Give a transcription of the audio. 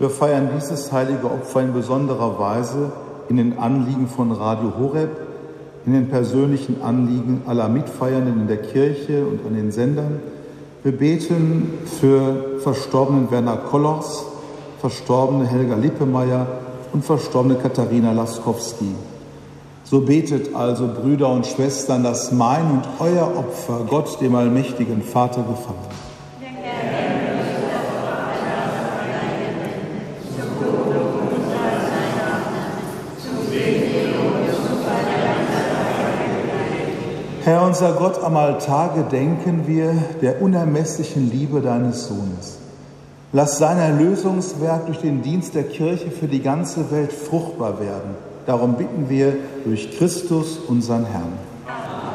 Wir feiern dieses heilige Opfer in besonderer Weise in den Anliegen von Radio Horeb, in den persönlichen Anliegen aller Mitfeiernden in der Kirche und an den Sendern. Wir beten für verstorbenen Werner Kollers, verstorbene Helga Lippemeyer und verstorbene Katharina Laskowski. So betet also, Brüder und Schwestern, dass mein und euer Opfer Gott, dem allmächtigen Vater, gefallen. Herr unser Gott, am Altar gedenken wir der unermesslichen Liebe deines Sohnes. Lass sein Erlösungswerk durch den Dienst der Kirche für die ganze Welt fruchtbar werden. Darum bitten wir durch Christus, unseren Herrn.